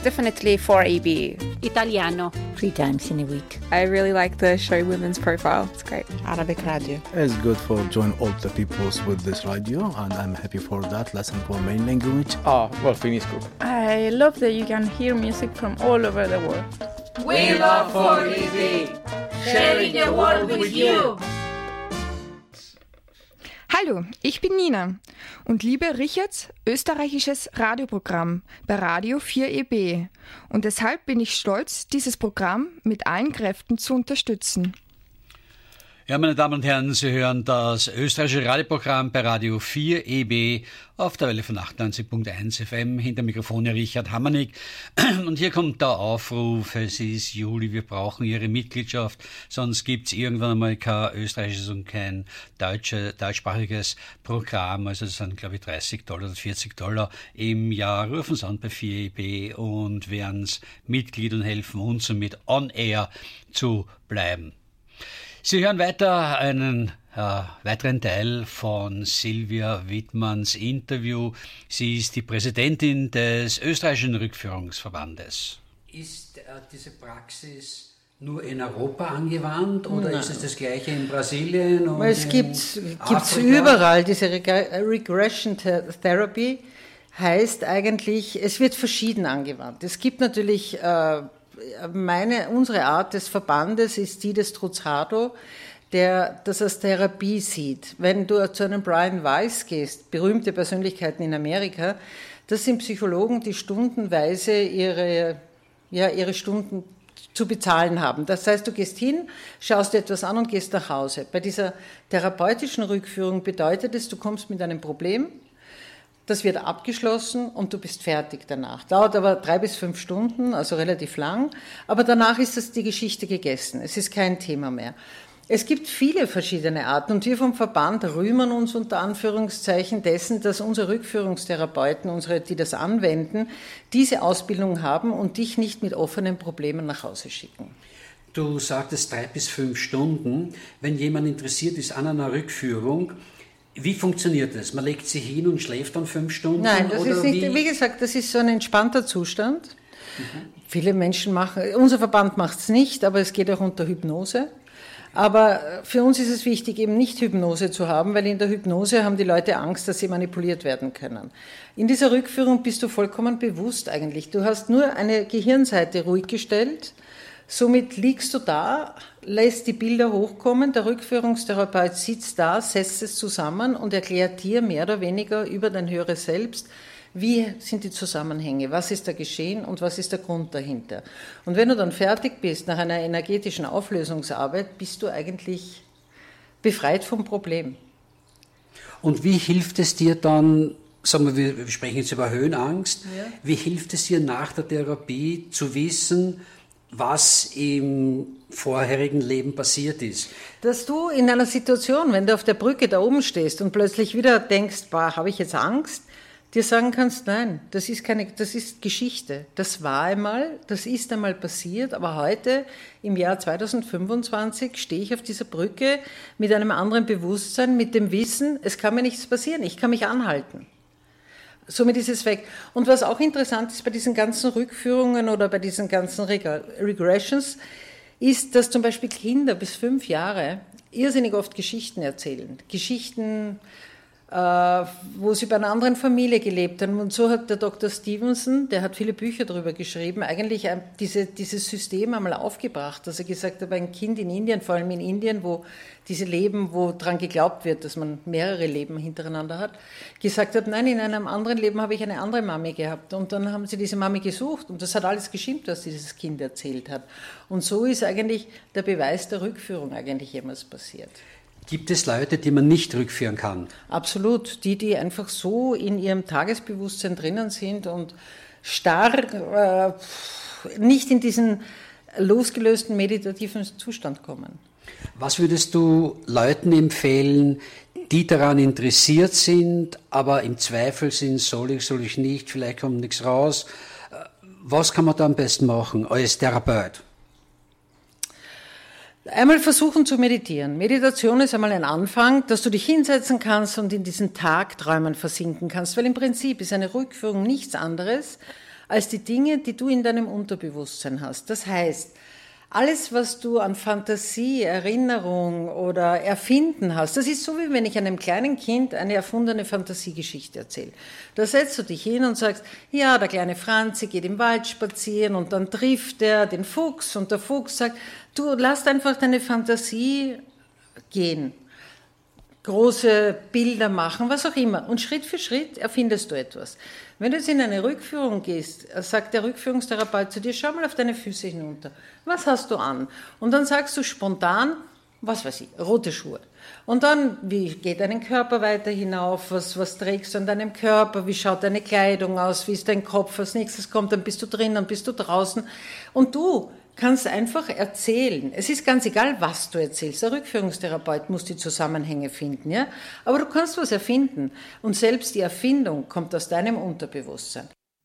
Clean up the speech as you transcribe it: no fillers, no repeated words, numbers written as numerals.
definitely 4EB. Italiano. 3 times in a week. I really like the show Women's Profile. It's great. Arabic radio. It's good for join all the peoples with this radio, and I'm happy for that. Lesson for main language. Well, Finisco. I love that you can hear music from all over the world. We love 4EB. Sharing the world with you. Hallo, ich bin Nina und liebe Richards österreichisches Radioprogramm bei Radio 4EB. Und deshalb bin ich stolz, dieses Programm mit allen Kräften zu unterstützen. Ja, meine Damen und Herren, Sie hören das österreichische Radioprogramm bei Radio 4EB auf der Welle von 98.1 FM. Hinter dem Mikrofon Richard Hammernick. Und hier kommt der Aufruf, es ist Juli, wir brauchen Ihre Mitgliedschaft, sonst gibt's irgendwann einmal kein österreichisches und kein deutschsprachiges Programm. Also das sind, glaube ich, $30 oder $40 im Jahr. Rufen Sie an bei 4EB und werden's Mitglied und helfen uns, somit on air zu bleiben. Sie hören weiter einen weiteren Teil von Silvia Wittmanns Interview. Sie ist die Präsidentin des österreichischen Rückführungsverbandes. Ist diese Praxis nur in Europa angewandt oder Ist es das Gleiche in Brasilien? Und es gibt's überall. Diese Regression Therapy heißt eigentlich, es wird verschieden angewandt. Es gibt natürlich unsere Art des Verbandes ist die des Truzzado, der das als Therapie sieht. Wenn du zu einem Brian Weiss gehst, berühmte Persönlichkeiten in Amerika, das sind Psychologen, die stundenweise ihre Stunden zu bezahlen haben. Das heißt, du gehst hin, schaust dir etwas an und gehst nach Hause. Bei dieser therapeutischen Rückführung bedeutet es, du kommst mit einem Problem, das wird abgeschlossen und du bist fertig danach. Dauert aber 3 bis 5 Stunden, also relativ lang. Aber danach ist die Geschichte gegessen. Es ist kein Thema mehr. Es gibt viele verschiedene Arten und wir vom Verband rühmen uns unter Anführungszeichen dessen, dass unsere Rückführungstherapeuten, die das anwenden, diese Ausbildung haben und dich nicht mit offenen Problemen nach Hause schicken. Du sagtest 3 bis 5 Stunden. Wenn jemand interessiert ist an einer Rückführung, wie funktioniert das? Man legt sich hin und schläft dann 5 Stunden? Nein, das ist nicht, wie gesagt, das ist so ein entspannter Zustand. Viele Menschen unser Verband macht es nicht, aber es geht auch unter Hypnose. Aber für uns ist es wichtig, eben nicht Hypnose zu haben, weil in der Hypnose haben die Leute Angst, dass sie manipuliert werden können. In dieser Rückführung bist du vollkommen bewusst eigentlich. Du hast nur eine Gehirnseite ruhig gestellt. Somit liegst du da, lässt die Bilder hochkommen, der Rückführungstherapeut sitzt da, setzt es zusammen und erklärt dir mehr oder weniger über dein höheres Selbst, wie sind die Zusammenhänge, was ist da geschehen und was ist der Grund dahinter. Und wenn du dann fertig bist nach einer energetischen Auflösungsarbeit, bist du eigentlich befreit vom Problem. Und wie hilft es dir dann, sagen wir sprechen jetzt über Höhenangst, Wie hilft es dir nach der Therapie zu wissen, was im vorherigen Leben passiert ist? Dass du in einer Situation, wenn du auf der Brücke da oben stehst und plötzlich wieder denkst, habe ich jetzt Angst, dir sagen kannst, nein, das ist Geschichte. Das war einmal, das ist einmal passiert, aber heute, im Jahr 2025, stehe ich auf dieser Brücke mit einem anderen Bewusstsein, mit dem Wissen, es kann mir nichts passieren, ich kann mich anhalten. Somit ist es weg. Und was auch interessant ist bei diesen ganzen Rückführungen oder bei diesen ganzen Regressions, ist, dass zum Beispiel Kinder bis 5 Jahre irrsinnig oft Geschichten erzählen. Geschichten, wo sie bei einer anderen Familie gelebt haben. Und so hat der Dr. Stevenson, der hat viele Bücher darüber geschrieben, eigentlich dieses System einmal aufgebracht, dass er gesagt hat, ein Kind in Indien, vor allem in Indien, wo diese Leben, wo daran geglaubt wird, dass man mehrere Leben hintereinander hat, gesagt hat, nein, in einem anderen Leben habe ich eine andere Mami gehabt. Und dann haben sie diese Mami gesucht und das hat alles gestimmt, was dieses Kind erzählt hat. Und so ist eigentlich der Beweis der Rückführung eigentlich jemals passiert. Gibt es Leute, die man nicht rückführen kann? Absolut. Die einfach so in ihrem Tagesbewusstsein drinnen sind und starr nicht in diesen losgelösten meditativen Zustand kommen. Was würdest du Leuten empfehlen, die daran interessiert sind, aber im Zweifel sind, soll ich nicht, vielleicht kommt nichts raus. Was kann man da am besten machen als Therapeut? Einmal versuchen zu meditieren. Meditation ist einmal ein Anfang, dass du dich hinsetzen kannst und in diesen Tagträumen versinken kannst, weil im Prinzip ist eine Rückführung nichts anderes als die Dinge, die du in deinem Unterbewusstsein hast. Das heißt, alles, was du an Fantasie, Erinnerung oder Erfinden hast, das ist so, wie wenn ich einem kleinen Kind eine erfundene Fantasiegeschichte erzähle. Da setzt du dich hin und sagst, ja, der kleine Franzi geht im Wald spazieren und dann trifft er den Fuchs und der Fuchs sagt, du lass einfach deine Fantasie gehen. Große Bilder machen, was auch immer. Und Schritt für Schritt erfindest du etwas. Wenn du jetzt in eine Rückführung gehst, sagt der Rückführungstherapeut zu dir, schau mal auf deine Füße hinunter. Was hast du an? Und dann sagst du spontan, was weiß ich, rote Schuhe. Und dann, wie geht dein Körper weiter hinauf? Was trägst du an deinem Körper? Wie schaut deine Kleidung aus? Wie ist dein Kopf? Als nächstes kommt, dann bist du drin, dann bist du draußen. Und du kannst einfach erzählen. Es ist ganz egal, was du erzählst. Der Rückführungstherapeut muss die Zusammenhänge finden, ja? Aber du kannst was erfinden. Und selbst die Erfindung kommt aus deinem Unterbewusstsein.